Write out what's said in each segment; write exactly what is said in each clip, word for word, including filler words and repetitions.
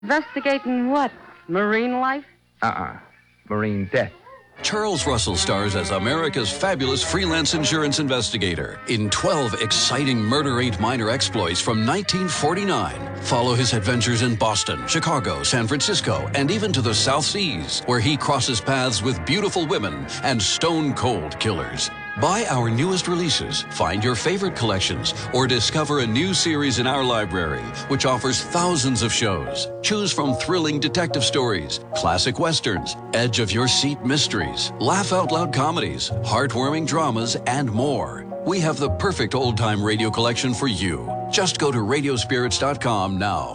Investigating what? Marine life? Uh-uh. Marine death. Charles Russell stars as America's fabulous freelance insurance investigator in twelve exciting Murder Ain't Minor exploits from nineteen forty-nine. Follow his adventures in Boston, Chicago, San Francisco, and even to the South Seas, where he crosses paths with beautiful women and stone-cold killers. Buy our newest releases, find your favorite collections, or discover a new series in our library, which offers thousands of shows. Choose from thrilling detective stories, classic westerns, edge-of-your-seat mysteries, laugh-out-loud comedies, heartwarming dramas, and more. We have the perfect old-time radio collection for you. Just go to radio spirits dot com now.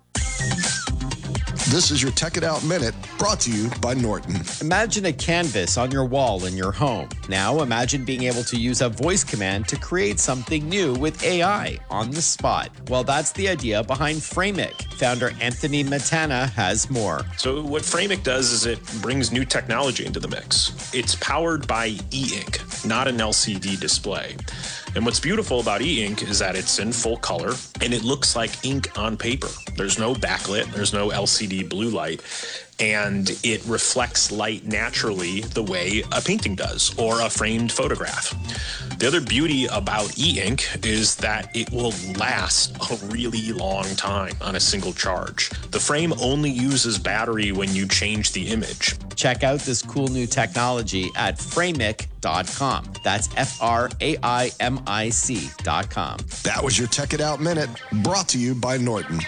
This is your Tech It Out Minute, brought to you by Norton. Imagine a canvas on your wall in your home. Now imagine being able to use a voice command to create something new with A I on the spot. Well, that's the idea behind Framic. Founder Anthony Matana has more. So what Framic does is it brings new technology into the mix. It's powered by e-ink, not an L C D display. And what's beautiful about e-ink is that it's in full color and it looks like ink on paper. There's no backlit, there's no L C D blue light, and it reflects light naturally the way a painting does or a framed photograph. The other beauty about e-ink is that it will last a really long time on a single charge. The frame only uses battery when you change the image. Check out this cool new technology at framic dot com. That's F R A I M I C dot com. That was your Tech It Out Minute, brought to you by Norton.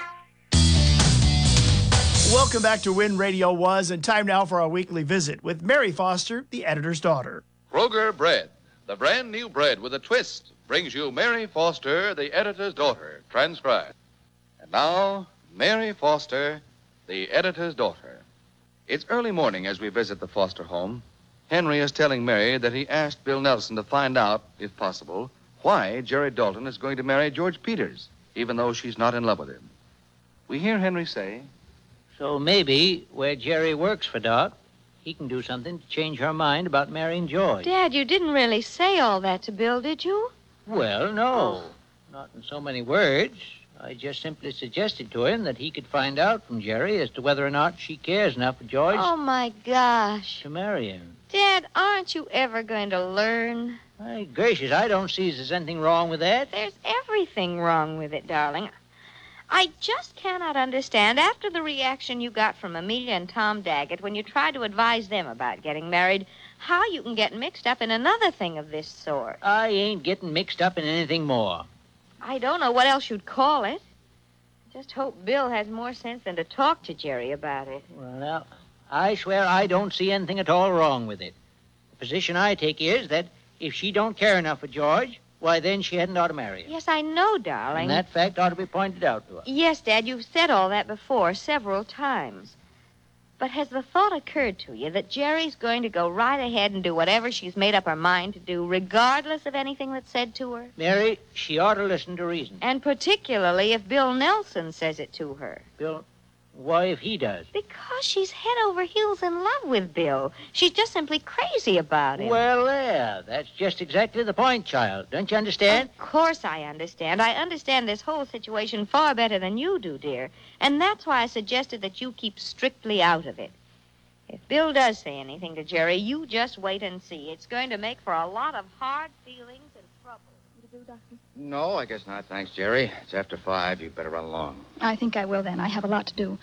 Welcome back to When Radio Was, and time now for our weekly visit with Mary Foster, the editor's daughter. Kroger Bread, the brand new bread with a twist, brings you Mary Foster, the editor's daughter, transcribed. And now, Mary Foster, the editor's daughter. It's early morning as we visit the Foster home. Henry is telling Mary that he asked Bill Nelson to find out, if possible, why Jerry Dalton is going to marry George Peters, even though she's not in love with him. We hear Henry say, So maybe where Jerry works for Doc, he can do something to change her mind about marrying George. Dad, you didn't really say all that to Bill, did you? Well, no. Not in so many words. I just simply suggested to him that he could find out from Jerry as to whether or not she cares enough for George Oh, my gosh. to marry him. Dad, aren't you ever going to learn? My gracious, I don't see there's anything wrong with that. There's everything wrong with it, darling. I just cannot understand, after the reaction you got from Amelia and Tom Daggett when you tried to advise them about getting married, how you can get mixed up in another thing of this sort. I ain't getting mixed up in anything more. I don't know what else you'd call it. Just hope Bill has more sense than to talk to Jerry about it. Well, now, I swear I don't see anything at all wrong with it. The position I take is that if she don't care enough for George, why, then she hadn't ought to marry him. Yes, I know, darling. And that fact ought to be pointed out to her. Yes, Dad, you've said all that before, several times. But has the thought occurred to you that Jerry's going to go right ahead and do whatever she's made up her mind to do, regardless of anything that's said to her? Mary, she ought to listen to reason. And particularly if Bill Nelson says it to her. Bill, why, if he does? Because she's head over heels in love with Bill. She's just simply crazy about him. Well, there. That's just exactly the point, child. Don't you understand? Of course I understand. I understand this whole situation far better than you do, dear. And that's why I suggested that you keep strictly out of it. If Bill does say anything to Jerry, you just wait and see. It's going to make for a lot of hard feelings and trouble. You do, Doctor? No, I guess not. Thanks, Jerry. It's after five. You'd better run along. I think I will then. I have a lot to do.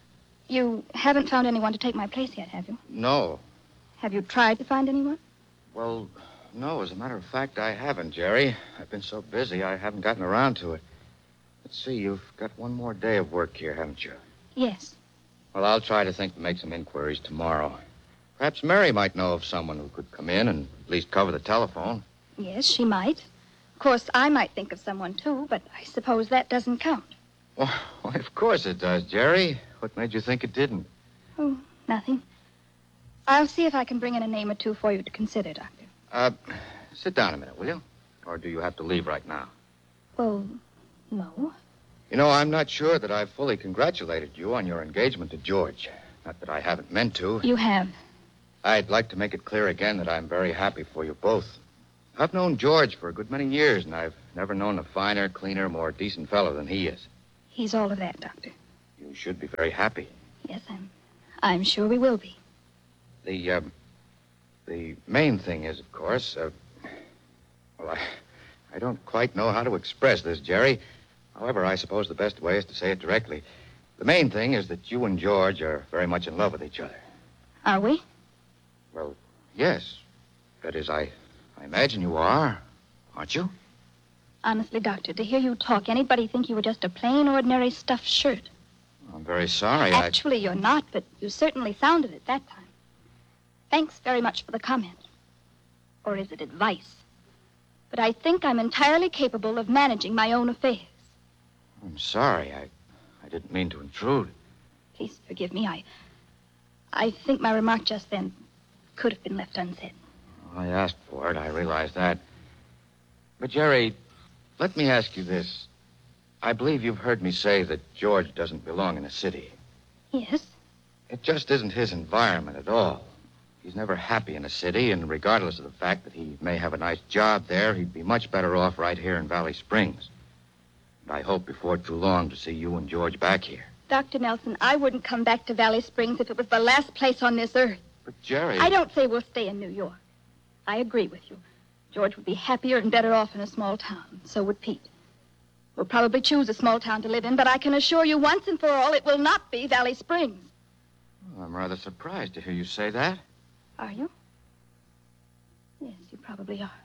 You haven't found anyone to take my place yet, have you? No. Have you tried to find anyone? Well, no. As a matter of fact, I haven't, Jerry. I've been so busy, I haven't gotten around to it. Let's see, you've got one more day of work here, haven't you? Yes. Well, I'll try to think to make some inquiries tomorrow. Perhaps Mary might know of someone who could come in and at least cover the telephone. Yes, she might. Of course, I might think of someone, too, but I suppose that doesn't count. Well, why, of course it does, Jerry. What made you think it didn't? Oh, nothing. I'll see if I can bring in a name or two for you to consider, Doctor. Uh, sit down a minute, will you? Or do you have to leave right now? Well, no. You know, I'm not sure that I've fully congratulated you on your engagement to George. Not that I haven't meant to. You have. I'd like to make it clear again that I'm very happy for you both. I've known George for a good many years, and I've never known a finer, cleaner, more decent fellow than he is. He's all of that, Doctor. You should be very happy. Yes, I'm... I'm sure we will be. The, um... The main thing is, of course, uh... Well, I... I don't quite know how to express this, Jerry. However, I suppose the best way is to say it directly. The main thing is that you and George are very much in love with each other. Are we? Well, yes. That is, I... I imagine you are. Aren't you? Honestly, Doctor, to hear you talk, anybody'd think you were just a plain, ordinary stuffed shirt. I'm very sorry. Actually, you're not, but you certainly sounded it that time. Thanks very much for the comment. Or is it advice? But I think I'm entirely capable of managing my own affairs. I'm sorry. I, I didn't mean to intrude. Please forgive me. I, I think my remark just then could have been left unsaid. I asked for it. I realize that. But, Jerry, let me ask you this. I believe you've heard me say that George doesn't belong in a city. Yes? It just isn't his environment at all. He's never happy in a city, and regardless of the fact that he may have a nice job there, he'd be much better off right here in Valley Springs. And I hope before too long to see you and George back here. Doctor Nelson, I wouldn't come back to Valley Springs if it was the last place on this earth. But, Jerry... I don't say we'll stay in New York. I agree with you. George would be happier and better off in a small town. So would Pete. We'll probably choose a small town to live in, but I can assure you once and for all it will not be Valley Springs. Well, I'm rather surprised to hear you say that. Are you? Yes, you probably are.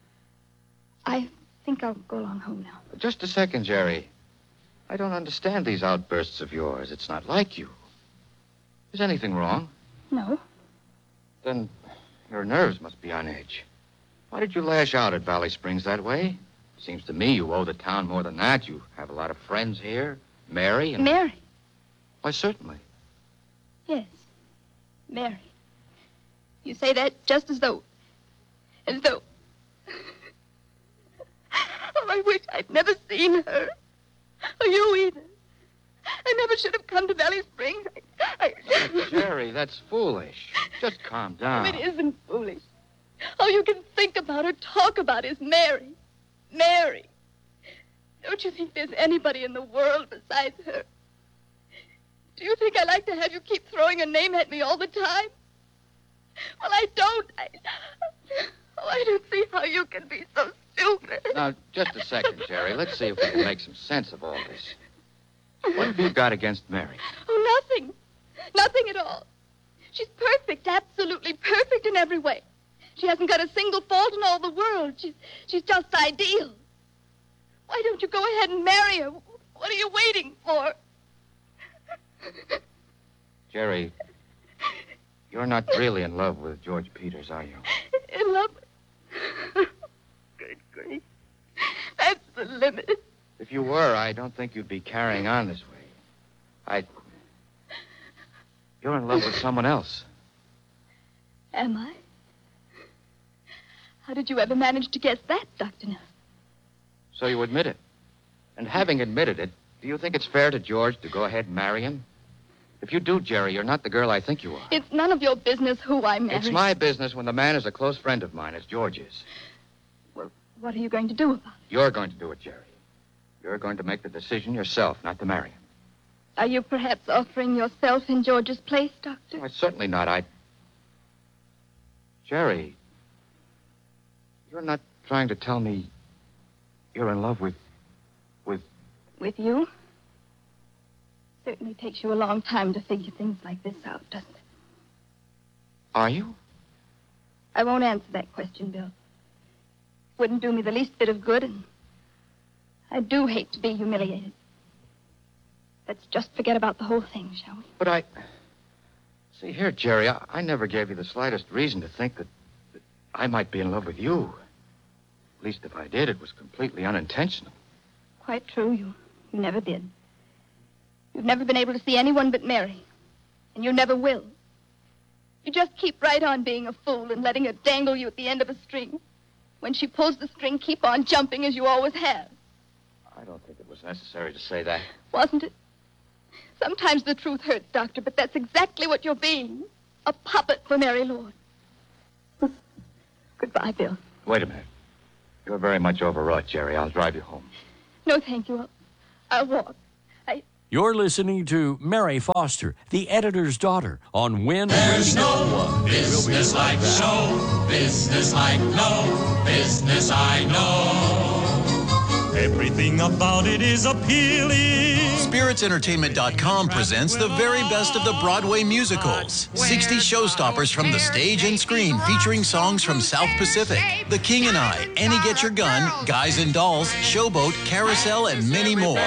I think I'll go along home now. Just a second, Jerry. I don't understand these outbursts of yours. It's not like you. Is anything wrong? No. Then your nerves must be on edge. Why did you lash out at Valley Springs that way? Seems to me you owe the town more than that. You have a lot of friends here. Mary and... Mary? Why, certainly. Yes. Mary. You say that just as though... As though... Oh, I wish I'd never seen her. Or you either. I never should have come to Valley Springs. I... I... Oh, Jerry, that's foolish. Just calm down. It isn't foolish. All you can think about or talk about is Mary. Mary. Don't you think there's anybody in the world besides her? Do you think I like to have you keep throwing her name at me all the time? Well, I don't. I... Oh, I don't see how you can be so stupid. Now, just a second, Jerry. Let's see if we can make some sense of all this. What have you got against Mary? Oh, nothing. Nothing at all. She's perfect, absolutely perfect in every way. She hasn't got a single fault in all the world. She's, she's just ideal. Why don't you go ahead and marry her? What are you waiting for? Jerry, you're not really in love with George Peters, are you? In love? Good grief. That's the limit. If you were, I don't think you'd be carrying on this way. I... You're in love with someone else. Am I? How did you ever manage to guess that, Doctor Nelson? So you admit it. And having admitted it, do you think it's fair to George to go ahead and marry him? If you do, Jerry, you're not the girl I think you are. It's none of your business who I marry. It's my business when the man is a close friend of mine, as George is. Well, what are you going to do about it? You're going to do it, Jerry. You're going to make the decision yourself, not to marry him. Are you perhaps offering yourself in George's place, Doctor? Why, certainly not. I... Jerry, you're not trying to tell me you're in love with... with... With you? Certainly takes you a long time to figure things like this out, doesn't it? Are you? I won't answer that question, Bill. Wouldn't do me the least bit of good, and I do hate to be humiliated. Let's just forget about the whole thing, shall we? But I... See here, Jerry, I, I never gave you the slightest reason to think that, that I might be in love with you. At least if I did, it was completely unintentional. Quite true. You, you never did. You've never been able to see anyone but Mary. And you never will. You just keep right on being a fool and letting her dangle you at the end of a string. When she pulls the string, keep on jumping as you always have. I don't think it was necessary to say that. Wasn't it? Sometimes the truth hurts, Doctor, but that's exactly what you're being. A puppet for Mary Lord. Goodbye, Bill. Wait a minute. You're very much overwrought, Jerry. I'll drive you home. No, thank you. I'll, I'll walk. I... You're listening to Mary Foster, the editor's daughter, on Win There's Radio no One. business like show business like no business I know. Everything about it is appealing. Spirits Entertainment dot com presents the very best of the Broadway musicals. sixty showstoppers from the stage and screen featuring songs from South Pacific, The King and I, Annie Get Your Gun, Guys and Dolls, Showboat, Carousel, and many more.